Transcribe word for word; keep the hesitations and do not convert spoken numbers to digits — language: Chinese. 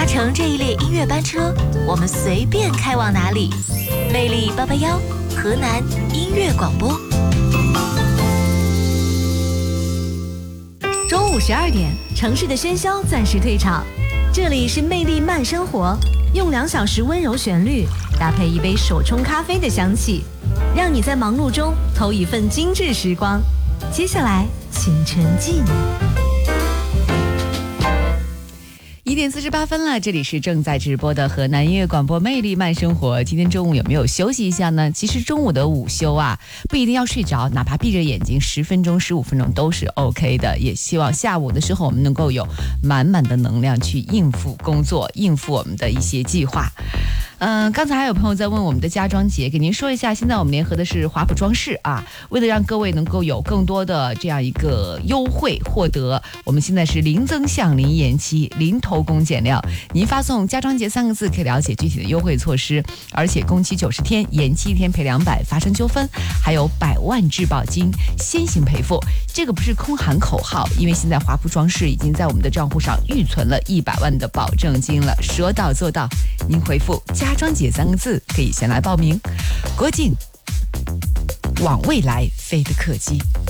搭乘这一列音乐班车，我们随便开往哪里。魅力八八幺，河南音乐广播。 中午十二点，城市的喧嚣暂时退场，这里是魅力慢生活，用两小时温柔旋律搭配一杯手冲咖啡的香气，让你在忙碌中偷一份精致时光。接下来，请沉浸。 一点四十八分了，这里是正在直播的河南音乐广播魅力慢生活。今天中午有没有休息一下呢？其实中午的午休啊，不一定要睡着，哪怕闭着眼睛十分钟、十五分钟都是 OK 的。也希望下午的时候我们能够有满满的能量去应付工作，应付我们的一些计划。嗯、呃，刚才还有朋友在问我们的家装节，给您说一下，现在我们联合的是华普装饰啊，为了让各位能够有更多的这样一个优惠获得，我们现在是零增项、零延期、零偷工减料。您发送家装节三个字可以了解具体的优惠措施，而且工期九十天，延期一天赔两百，发生纠纷还有百万质保金先行赔付。这个不是空喊口号，因为现在华普装饰已经在我们的账户上预存了一百万的保证金了，说到做到。您回复家装节三个字可以先来报名。国景往未来飞的客机。